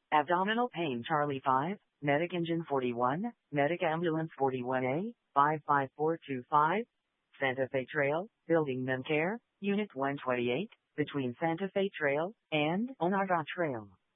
Abdominal pain Charlie 5, Medic Engine 41, Medic Ambulance 41A, 55425, Santa Fe Trail, Building Memcare, Unit 128, between Santa Fe Trail and Onaga Trail.